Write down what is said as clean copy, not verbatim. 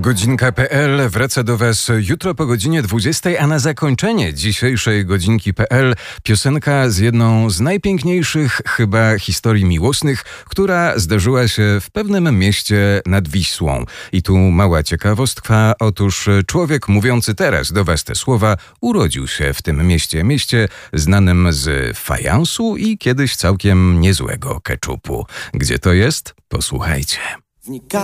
Godzinka.pl wraca do Was jutro po godzinie 20, a na zakończenie dzisiejszej Godzinki.pl piosenka z jedną z najpiękniejszych chyba historii miłosnych, która zdarzyła się w pewnym mieście nad Wisłą. I tu mała ciekawostka, otóż człowiek mówiący teraz do Was te słowa urodził się w tym mieście znanym z fajansu i kiedyś całkiem niezłego keczupu. Gdzie to jest? Posłuchajcie.